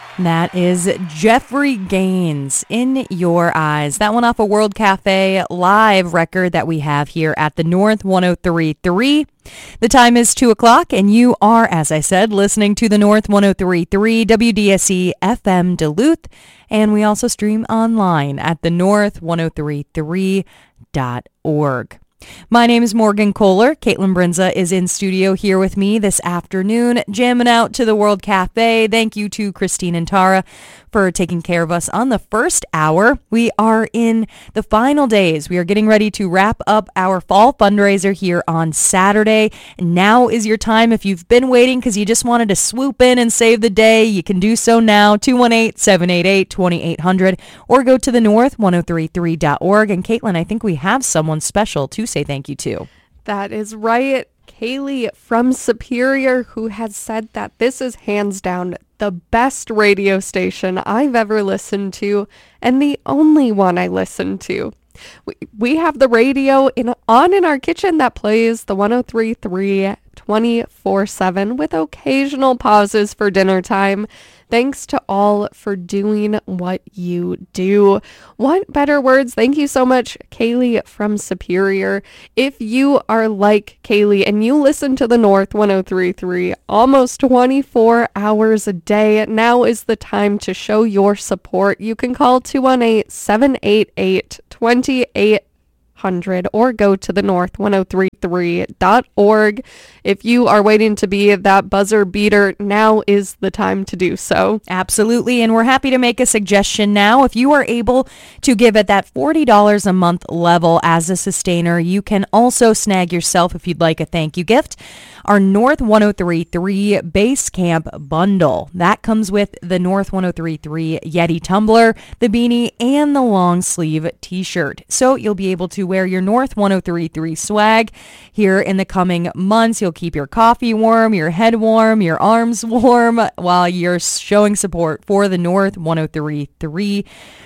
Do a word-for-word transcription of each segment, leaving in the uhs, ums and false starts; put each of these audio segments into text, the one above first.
That is Jeffrey Gaines, In Your Eyes. That one off a World Cafe live record that we have here at the North one oh three point three. The time is two o'clock, and you are, as I said, listening to the North one oh three point three W D S E F M Duluth, and we also stream online at the north one oh three point three dot org. My name is Morgan Kohler. Caitlin Brinza is in studio here with me this afternoon, jamming out to the World Cafe. Thank you to Christine and Tara for taking care of us on the first hour. We are in the final days. We are getting ready to wrap up our fall fundraiser here on Saturday. Now is your time. If you've been waiting because you just wanted to swoop in and save the day, you can do so now. two one eight, seven eight eight, two eight zero zero or go to the north one oh three point three dot org. And Caitlin, I think we have someone special to say thank you to. That is right. Kaylee from Superior, who has said that this is hands down the best radio station I've ever listened to and the only one I listen to. We, we have the radio in on in our kitchen that plays the one oh three point three twenty-four seven with occasional pauses for dinner time. Thanks to all for doing what you do. What better words? Thank you so much, Kaylee from Superior. If you are like Kaylee and you listen to the North one oh three point three almost twenty-four hours a day, now is the time to show your support. You can call two one eight, seven eight eight, two eight zero zero or go to the north one oh three point three dot org. If you are waiting to be that buzzer beater, now is the time to do so. Absolutely, and we're happy to make a suggestion now. If you are able to give at that forty dollars a month level as a sustainer, you can also snag yourself, if you'd like a thank you gift, our North one oh three point three Base Camp Bundle. That comes with the North one oh three point three Yeti tumbler, the beanie, and the long sleeve t-shirt. So you'll be able to wear your North one oh three point three swag here in the coming months. You'll keep your coffee warm, your head warm, your arms warm while you're showing support for the North one oh three point three.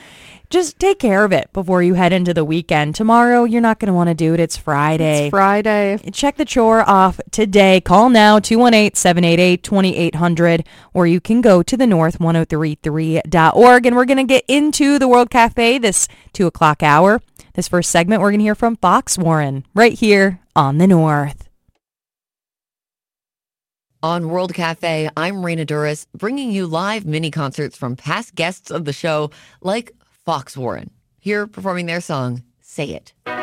Just take care of it before you head into the weekend. Tomorrow, you're not going to want to do it. It's Friday. It's Friday. Check the chore off today. Call now, two one eight, seven eight eight, two eight zero zero, or you can go to the north one oh three point three dot org. And we're going to get into the World Cafe this two o'clock hour. This first segment, we're going to hear from Fox Warren right here on the North. On World Cafe, I'm Raina Duras, bringing you live mini concerts from past guests of the show, like Fox Warren, here performing their song, Say It.